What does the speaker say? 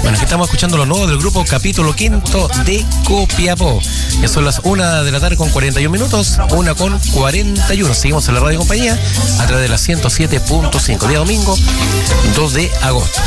Bueno, aquí estamos escuchando lo nuevo del grupo Capítulo Quinto de Copiapó. Ya son las 1 de la tarde con 41 minutos, 1:41. Seguimos en la radio compañía a través de la 107.5, día domingo, 2 de agosto.